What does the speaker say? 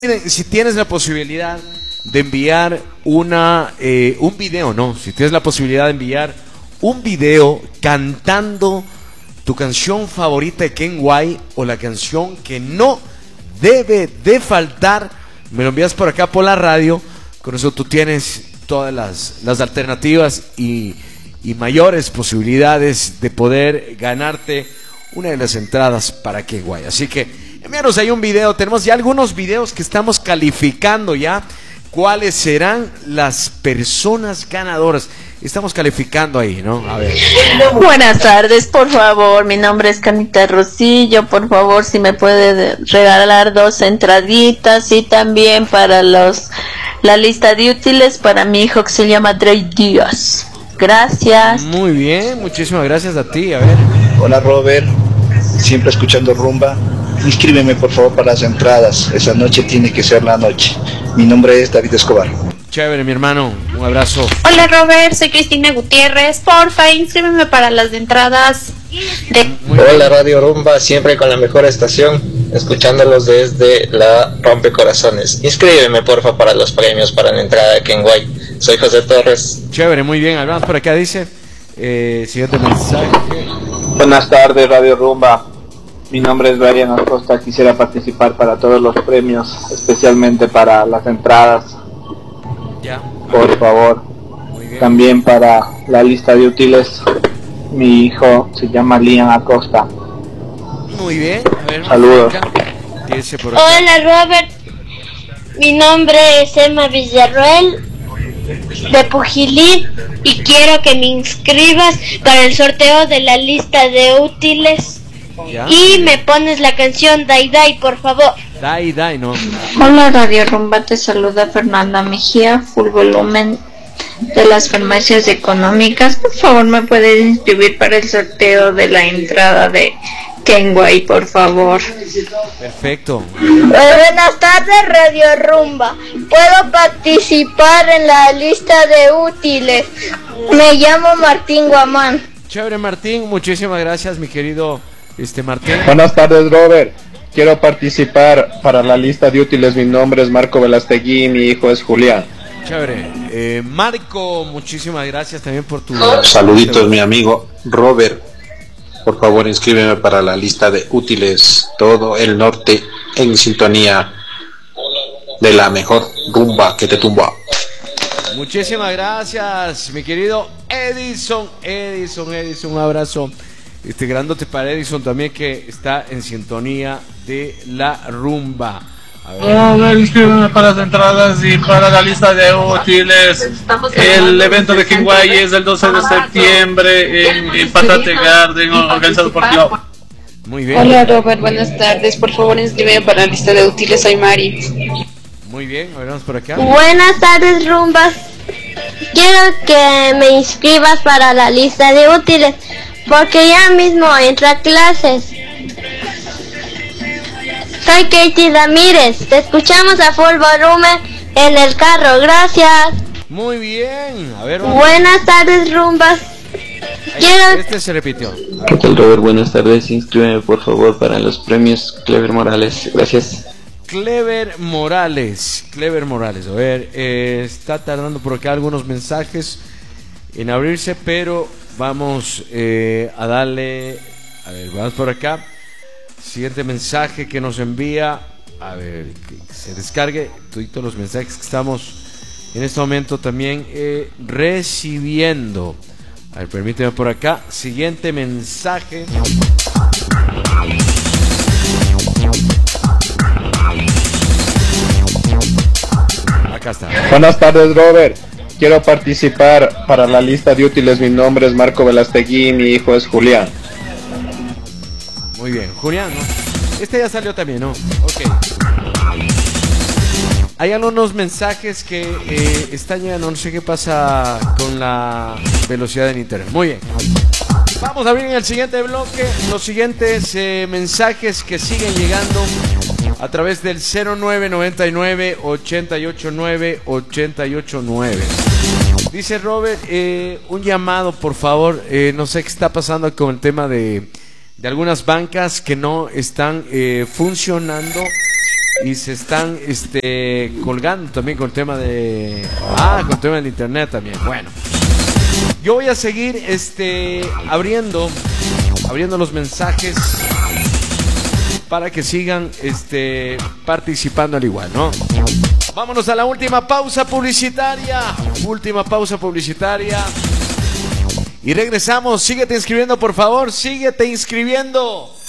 Si tienes la posibilidad de enviar un video, no, si tienes la posibilidad de enviar un video cantando tu canción favorita de Ken White o la canción que no debe de faltar, me lo envías por acá por la radio. Con eso tú tienes todas las alternativas y mayores posibilidades de poder ganarte una de las entradas para Ken White. Así que envíanos ahí un video. Tenemos ya algunos videos que estamos calificando ya. ¿Cuáles serán las personas ganadoras? Estamos calificando ahí, ¿no? A ver. Buenas tardes, por favor. Mi nombre es Canita Rosillo. Por favor, si me puede regalar 2 entraditas y también para la lista de útiles para mi hijo que se llama Drey Díaz. Gracias. Muy bien, muchísimas gracias a ti. A ver. Hola Robert, siempre escuchando Rumba. Inscríbeme por favor para las entradas. Esa noche tiene que ser la noche. Mi nombre es David Escobar. Chévere, mi hermano. Un abrazo. Hola Robert, soy Cristina Gutiérrez. Porfa, inscríbeme para las entradas de... Hola Radio Rumba, siempre con la mejor estación, escuchándolos desde la Rompecorazones. Inscríbeme porfa para los premios para la entrada de Ken White. Soy José Torres. Chévere, muy bien. Hablamos por acá, dice. Siguiente mensaje. Buenas tardes Radio Rumba. Mi nombre es Brian Acosta, quisiera participar para todos los premios, especialmente para las entradas. Ya. Por favor. También para la lista de útiles. Mi hijo se llama Liam Acosta. Muy bien. A ver, saludos. Por acá. Hola Robert, mi nombre es Emma Villarroel de Pujilí y quiero que me inscribas para el sorteo de la lista de útiles. ¿Ya? Y me pones la canción Dai Dai, por favor. Dai Dai, no. Hola Radio Rumba, te saluda Fernanda Mejía, full volumen de las farmacias económicas. Por favor, me puedes inscribir para el sorteo de la entrada de Ken White, por favor. Perfecto. Buenas tardes Radio Rumba, ¿puedo participar en la lista de útiles? Me llamo Martín Guamán. Chévere, Martín, muchísimas gracias, mi querido Martín. Buenas tardes Robert, quiero participar para la lista de útiles. Mi nombre es Marco Velastegui y mi hijo es Julián. Chévere. Marco, muchísimas gracias también por tu... Saluditos mi amigo Robert, por favor inscríbeme para la lista de útiles. Todo el norte en sintonía de la mejor rumba que te tumba. Muchísimas gracias, mi querido Edison, un abrazo. Grandote para Edison también, que está en sintonía de la rumba. A ver, inscríbeme para las entradas y para la lista de útiles. El evento de Ken White es el 12 de septiembre en Patate Garden, organizado por Globo. Muy bien. Hola Robert, buenas tardes. Por favor, inscríbeme para la lista de útiles. Soy Mari. Muy bien, veremos por acá. Buenas tardes Rumbas, quiero que me inscribas para la lista de útiles porque ya mismo entro a clases. Soy Katie Ramírez, te escuchamos a full volumen en el carro, gracias. Muy bien, a ver. Buenas tardes Rumbas. Se repitió. ¿Qué tal Robert? Buenas tardes, inscríbeme por favor para los premios Clever Morales, gracias. Clever Morales, a ver, está tardando por acá algunos mensajes en abrirse, pero vamos a darle, a ver, vamos por acá. Siguiente mensaje que nos envía, a ver, que se descargue todos los mensajes que estamos en este momento también recibiendo. A ver, permíteme por acá. Siguiente mensaje. Acá está. Buenas tardes Robert, quiero participar para la lista de útiles. Mi nombre es Marco Velastegui y mi hijo es Julián. Muy bien, Julián, ¿no? Este ya salió también, ¿no? Ok. Hay algunos mensajes que están ya, no sé qué pasa con la velocidad del internet. Muy bien. Vamos a abrir en el siguiente bloque los siguientes mensajes que siguen llegando a través del 0999 889 889. Dice Robert, un llamado por favor, no sé qué está pasando con el tema de algunas bancas que no están funcionando y se están colgando también con el tema de con el tema del internet también. Bueno, yo voy a seguir abriendo los mensajes para que sigan participando al igual, ¿no? Vámonos a la última pausa publicitaria. Y regresamos. Síguete inscribiendo, por favor. Síguete inscribiendo.